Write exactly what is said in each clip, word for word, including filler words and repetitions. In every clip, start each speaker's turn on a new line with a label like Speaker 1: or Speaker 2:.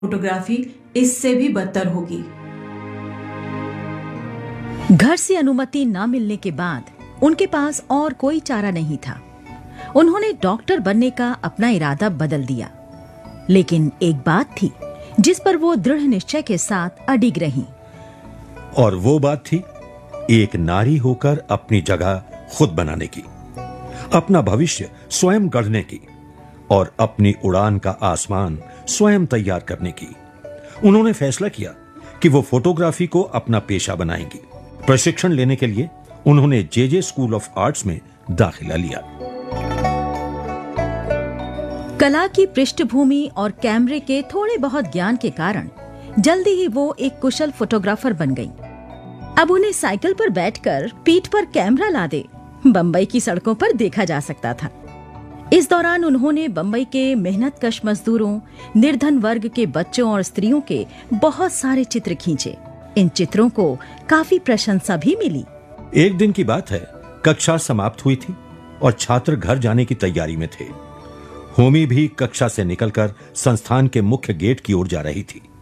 Speaker 1: Photography इससे भी बदतर होगी।
Speaker 2: घर से अनुमति न मिलने के बाद उनके पास और कोई चारा नहीं था। उन्होंने डॉक्टर बनने का अपना इरादा बदल दिया, लेकिन एक बात थी जिस पर वो दृढ़ निश्चय के साथ अडिग रहीं।
Speaker 3: और वो बात थी एक नारी होकर अपनी जगह खुद बनाने की, अपना भविष्य स्वयं गढ़ने की और अपनी उड़ान का आसमान स्वयं तैयार करने की। उन्होंने फैसला किया कि वो फोटोग्राफी को अपना पेशा बनाएंगी। प्रशिक्षण लेने के लिए उन्होंने जे जे स्कूल ऑफ आर्ट्स में दाखिला लिया।
Speaker 2: कला की पृष्ठभूमि और कैमरे के थोड़े बहुत ज्ञान के कारण जल्दी ही वो एक कुशल फोटोग्राफर बन गईं। अब उन्हें साइकिल पर बैठकर पीठ पर कैमरा लादे बंबई की सड़कों पर देखा जा सकता था। इस दौरान उन्होंने बंबई के मेहनतकश मजदूरों, निर्धन वर्ग के बच्चों और स्त्रियों के बहुत सारे चित्र खींचे। इन चित्रों को काफी प्रशंसा भी मिली।
Speaker 3: एक दिन की बात है, कक्षा समाप्त हुई थी और छात्र घर जाने की तैयारी में थे। होमी भी कक्षा से निकलकर संस्थान के मुख्य गेट की ओर जा रही थी।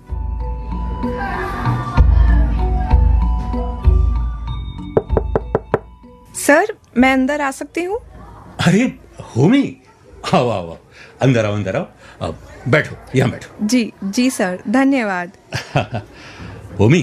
Speaker 4: सर, मैं अंदर आ सकती हूँ?
Speaker 5: अरे होमी, आओ आओ, अंदर आओ अंदर आओ, अब बैठो, यहाँ बैठो।
Speaker 4: जी जी सर, धन्यवाद।
Speaker 5: होमी,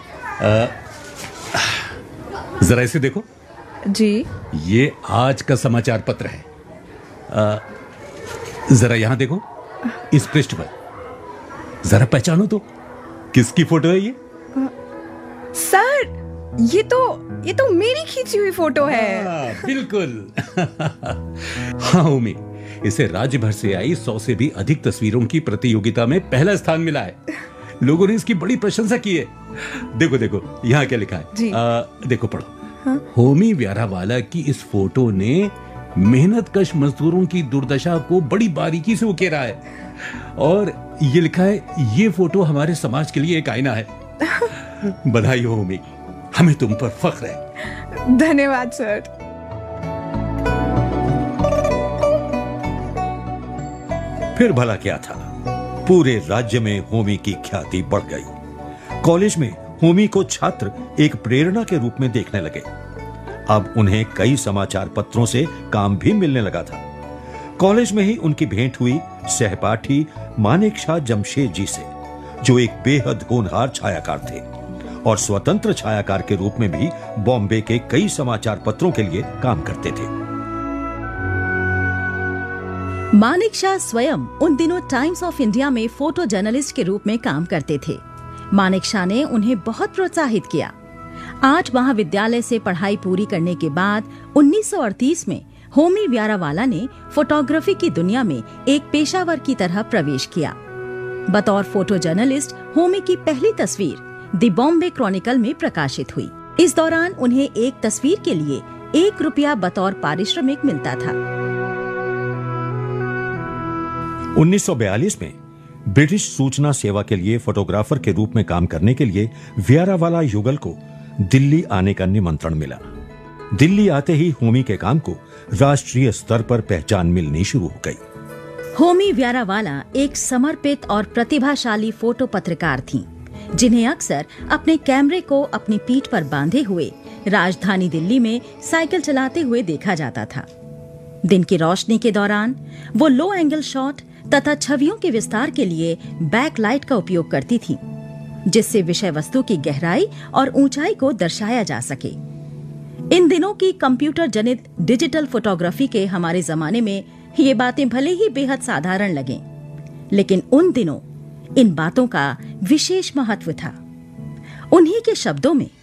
Speaker 5: जरा इसे देखो।
Speaker 4: जी।
Speaker 5: ये आज का समाचार पत्र है। आ, जरा यहां देखो, इस पृष्ठ पर जरा पहचानो तो किसकी फोटो है ये?
Speaker 4: आ, सर, ये तो ये तो मेरी खींची हुई फोटो है।
Speaker 5: आ, बिल्कुल। हाँ होमी, इसे राज्य भर से आई सौ से भी अधिक तस्वीरों की प्रतियोगिता में पहला स्थान मिला है। लोगों ने इसकी बड़ी प्रशंसा की है। देखो देखो, यहाँ क्या लिखा है? आ, देखो पढ़ो। हाँ? होमी व्यारावाला की इस फोटो ने मेहनतकश मजदूरों की दुर्दशा को बड़ी बारीकी से उकेरा है। और ये लिखा है, ये फोटो हमारे समाज के लिए एक आईना है। बधाई हो होमी, हमें तुम पर फख्र है।
Speaker 4: धन्यवाद सर।
Speaker 3: फिर भला क्या था, पूरे राज्य में होमी की ख्याति बढ़ गई। कॉलेज में होमी को छात्र एक प्रेरणा के रूप में देखने लगे। अब उन्हें कई समाचार पत्रों से काम भी मिलने लगा था। कॉलेज में ही उनकी भेंट हुई सहपाठी मानेकशॉ जमशेद जी से, जो एक बेहद होनहार छायाकार थे और स्वतंत्र छायाकार के रूप में भी बॉम्बे के कई समाचार पत्रों के लिए काम करते थे।
Speaker 2: मानेकशॉ स्वयं उन दिनों टाइम्स ऑफ इंडिया में फोटो जर्नलिस्ट के रूप में काम करते थे। मानेकशॉ ने उन्हें बहुत प्रोत्साहित किया। आठ महाविद्यालय से पढ़ाई पूरी करने के बाद उन्नीस सौ अड़तीस में होमी व्यारावाला ने फोटोग्राफी की दुनिया में एक पेशावर की तरह प्रवेश किया। बतौर फोटो जर्नलिस्ट होमी की पहली तस्वीर द बॉम्बे क्रॉनिकल में प्रकाशित हुई। इस दौरान उन्हें एक तस्वीर के लिए एक रुपया बतौर पारिश्रमिक मिलता था।
Speaker 3: उन्नीस सौ बयालीस में ब्रिटिश सूचना सेवा के लिए फोटोग्राफर के रूप में काम करने के लिए व्यारावाला युगल को दिल्ली आने का निमंत्रण मिला। दिल्ली आते ही होमी के काम को राष्ट्रीय स्तर पर पहचान मिलनी शुरू हो गई।
Speaker 2: होमी व्यारावाला एक समर्पित और प्रतिभाशाली फोटो पत्रकार थीं, जिन्हें अक्सर अपने कैमरे को अपनी पीठ पर बांधे हुए राजधानी दिल्ली में साइकिल चलाते हुए देखा जाता था। दिन की रोशनी के दौरान वो लो एंगल शॉट तथा छवियों के विस्तार के लिए बैकलाइट का उपयोग करती थीं, जिससे विषय वस्तु की गहराई और ऊंचाई को दर्शाया जा सके। इन दिनों की कंप्यूटर जनित डिजिटल फोटोग्राफी के हमारे जमाने में ये बातें भले ही बेहद साधारण लगें, लेकिन उन दिनों इन बातों का विशेष महत्व था। उन्हीं के शब्दों में,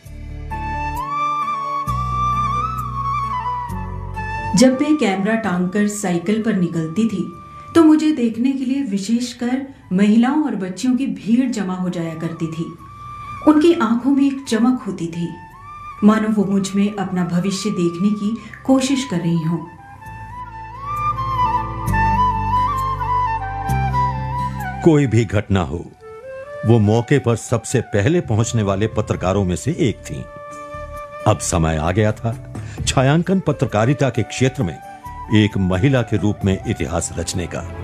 Speaker 1: जब मैं कैमरा टांगकर साइकिल पर निकलती थी तो मुझे देखने के लिए विशेषकर महिलाओं और बच्चियों की भीड़ जमा हो जाया करती थी। उनकी आंखों में एक चमक होती थी, मानो वो मुझ में अपना भविष्य देखने की कोशिश कर रही हों।
Speaker 3: कोई भी घटना हो, वो मौके पर सबसे पहले पहुंचने वाले पत्रकारों में से एक थीं। अब समय आ गया था छायांकन पत्रकारिता के क्षेत्र में एक महिला के रूप में इतिहास रचने का।